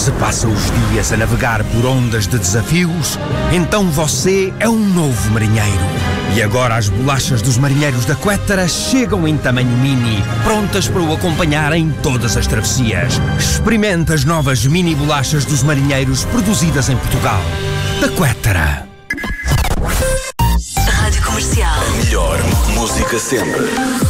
Se passa os dias a navegar por ondas de desafios, então você é um novo marinheiro. E agora as bolachas dos marinheiros da Quettara chegam em tamanho mini, prontas para o acompanhar em todas as travessias. Experimente as novas mini bolachas dos marinheiros produzidas em Portugal. Da Quettara. Rádio Comercial. A melhor música sempre.